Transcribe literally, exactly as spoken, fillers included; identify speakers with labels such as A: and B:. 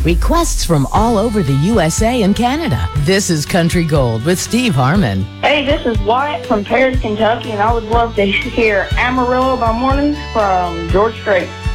A: Requests from all over the U S A and Canada. This is Country Gold with Steve Harmon.
B: Hey, this is Wyatt from Paris, Kentucky, and I would love to hear Amarillo by Morning from George Strait.